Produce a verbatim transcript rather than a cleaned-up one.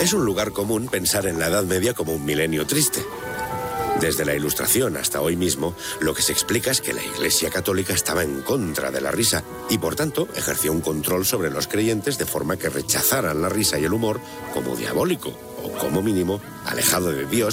Es un lugar común pensar en la Edad Media como un milenio triste. Desde la Ilustración hasta hoy mismo, lo que se explica es que la Iglesia Católica estaba en contra de la risa y, por tanto, ejerció un control sobre los creyentes de forma que rechazaran la risa y el humor como diabólico o, como mínimo, alejado de Dios.